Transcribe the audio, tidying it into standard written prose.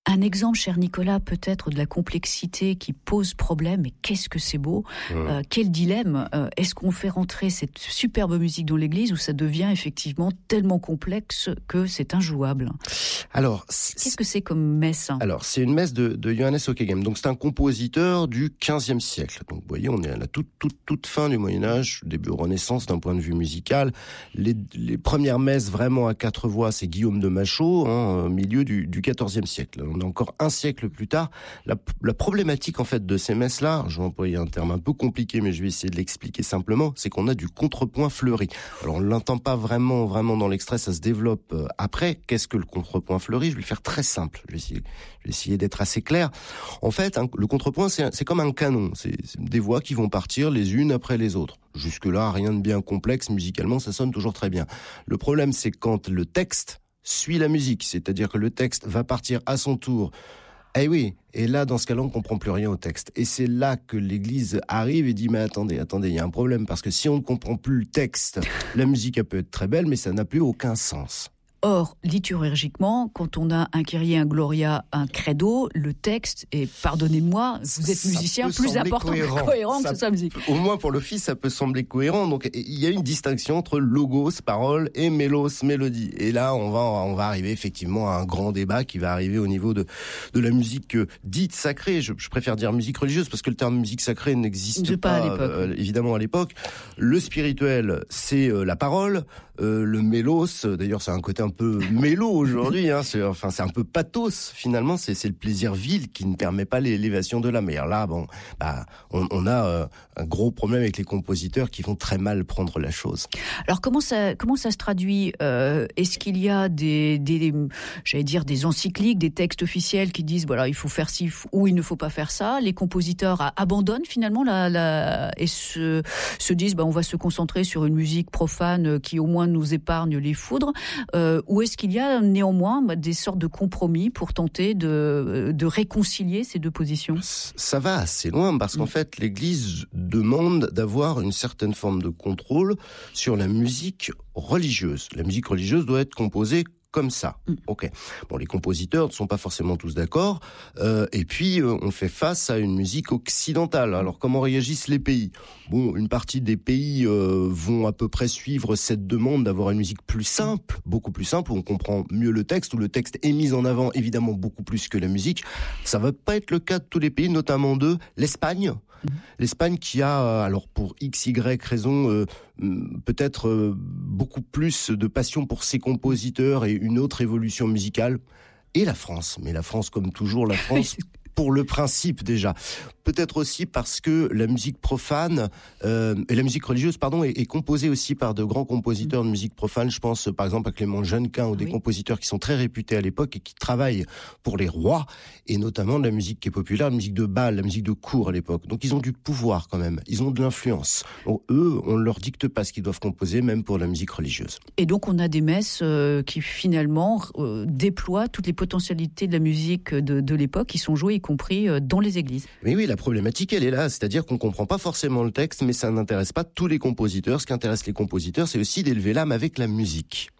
Un exemple, cher Nicolas, peut-être de la complexité qui pose problème, mais qu'est-ce que c'est beau, quel dilemme, est-ce qu'on fait rentrer cette superbe musique dans l'église ou ça devient effectivement tellement complexe que c'est injouable? Alors, qu'est-ce que c'est comme messe? Alors, c'est une messe de Johannes Ockeghem. Donc, c'est un compositeur du XVe siècle. Donc, vous voyez, on est à la toute fin du Moyen-Âge, début Renaissance d'un point de vue musical. Les premières messes vraiment à 4 voix, c'est Guillaume de Machaut, au milieu du XIVe siècle. On est encore un siècle plus tard. La problématique, en fait, de ces messes-là, je vais employer un terme un peu compliqué, mais je vais essayer de l'expliquer simplement, c'est qu'on a du contrepoint fleuri. Alors, on l'entend pas vraiment dans l'extrait, ça se développe après. Qu'est-ce que le contrepoint fleuri? Je vais le faire très simple. Je vais essayer d'être assez clair. En fait, le contrepoint, c'est comme un canon. C'est des voix qui vont partir les unes après les autres. Jusque-là, rien de bien complexe. Musicalement, ça sonne toujours très bien. Le problème, c'est quand le texte suit la musique. C'est-à-dire que le texte va partir à son tour. Eh oui, et là, dans ce cas-là, on comprend plus rien au texte. Et c'est là que l'Église arrive et dit, mais attendez, il y a un problème. Parce que si on ne comprend plus le texte, la musique, elle peut être très belle, mais ça n'a plus aucun sens. Or, liturgiquement, quand on a un Kyrie, un Gloria, un Credo, le texte, et pardonnez-moi, vous êtes musicien, plus important que cohérent que ce soit musique. Au moins pour l'office, ça peut sembler cohérent. Donc, il y a une distinction entre logos, parole, et mélos, mélodie. Et là, on va arriver effectivement à un grand débat qui va arriver au niveau de la musique dite sacrée. Je préfère dire musique religieuse parce que le terme musique sacrée n'existe pas évidemment à l'époque. Le spirituel, c'est la parole. Le mélos, d'ailleurs, c'est un côté un peu mélo aujourd'hui, c'est un peu pathos finalement, c'est le plaisir vil qui ne permet pas l'élévation de l'âme. Et là, on a un gros problème avec les compositeurs qui vont très mal prendre la chose. Alors comment ça se traduit? Est-ce qu'il y a des encycliques, des textes officiels qui disent voilà, il faut faire ci ou il ne faut pas faire ça? Les compositeurs abandonnent finalement et se disent on va se concentrer sur une musique profane qui au moins nous épargne les foudres, ou est-ce qu'il y a néanmoins des sortes de compromis pour tenter de réconcilier ces deux positions? Ça va assez loin parce qu'en fait l'Église demande d'avoir une certaine forme de contrôle sur la musique religieuse. La musique religieuse doit être composée comme ça. Ok. Bon, les compositeurs ne sont pas forcément tous d'accord. Et puis, on fait face à une musique occidentale. Alors, comment réagissent les pays? Bon, une partie des pays vont à peu près suivre cette demande d'avoir une musique plus simple, beaucoup plus simple, où on comprend mieux le texte, où le texte est mis en avant, évidemment, beaucoup plus que la musique. Ça va pas être le cas de tous les pays, notamment de l'Espagne. L'Espagne qui a, alors pour XY raison, peut-être beaucoup plus de passion pour ses compositeurs et une autre évolution musicale. Et la France. Mais la France, comme toujours, la France... pour le principe déjà. Peut-être aussi parce que la musique profane et la musique religieuse, est composée aussi par de grands compositeurs de musique profane. Je pense par exemple à Clément Jeannequin ou des compositeurs qui sont très réputés à l'époque et qui travaillent pour les rois, et notamment de la musique qui est populaire, la musique de bal, la musique de cour à l'époque. Donc ils ont du pouvoir quand même, ils ont de l'influence. Donc eux, on ne leur dicte pas ce qu'ils doivent composer, même pour la musique religieuse. Et donc on a des messes qui finalement déploient toutes les potentialités de la musique de l'époque qui sont jouées y compris dans les églises. Mais oui, la problématique, elle est là. C'est-à-dire qu'on comprend pas forcément le texte, mais ça n'intéresse pas tous les compositeurs. Ce qui intéresse les compositeurs, c'est aussi d'élever l'âme avec la musique.